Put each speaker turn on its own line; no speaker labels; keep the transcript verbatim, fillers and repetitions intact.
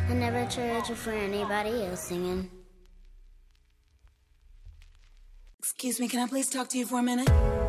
I never trade you for anybody else singing.
Excuse me, can I please talk to you for a minute?